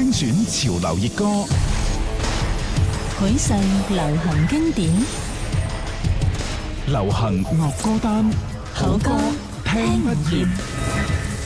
精選潮流熱歌， 許上流行經典， 流行樂歌單， 好歌聽不厭。